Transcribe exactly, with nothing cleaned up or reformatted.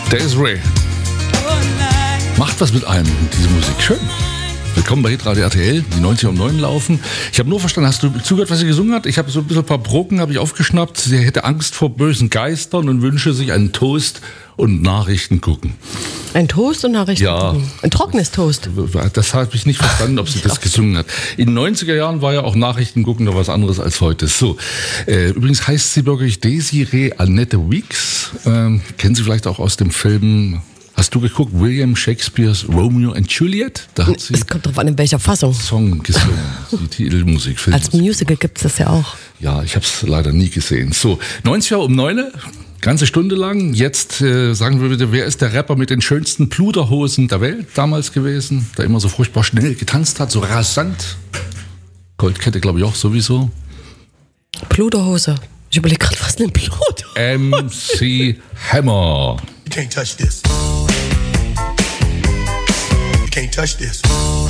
Desiree. Macht was mit einem, diese Musik. Schön. Willkommen bei Hitradio R T L, die neunzig um neun laufen. Ich habe nur verstanden, hast du zugehört, was sie gesungen hat? Ich habe so ein bisschen ein paar Brocken habe ich aufgeschnappt. Sie hätte Angst vor bösen Geistern und wünsche sich einen Toast und Nachrichten gucken. Ein Toast und Nachrichten ja. gucken? Ein trockenes Toast? Das habe ich nicht verstanden, ob sie das gesungen hat. In den neunziger Jahren war ja auch Nachrichten gucken noch was anderes als heute. So, äh, übrigens heißt sie wirklich Desiree Annette Weeks. Ähm, kennen Sie vielleicht auch aus dem Film... Hast du geguckt, William Shakespeares Romeo and Juliet? Da hat sie es kommt drauf an, in welcher Fassung. Song gesungen, die Titelmusik. Als Musical gibt es das ja auch. Ja, ich habe es leider nie gesehen. So, neunzig um neun, ganze Stunde lang. Jetzt äh, sagen wir bitte, wer ist der Rapper mit den schönsten Pluderhosen der Welt damals gewesen? Der immer so furchtbar schnell getanzt hat, so rasant. Goldkette, glaube ich, auch sowieso. Pluderhose. Ich überlege gerade, was denn Pluderhose? M C Hammer. You can't touch this. You can't touch this.